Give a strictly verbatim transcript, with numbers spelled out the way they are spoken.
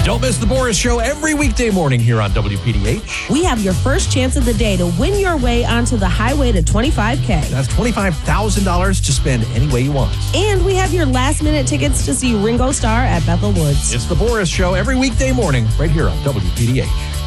Don't miss the Boris Show every weekday morning here on W P D H. We have your first chance of the day to win your way onto the highway to twenty-five K. That's twenty-five thousand dollars to spend any way you want. And we have your last minute tickets to see Ringo Starr at Bethel Woods. It's the Boris Show every weekday morning right here on W P D H.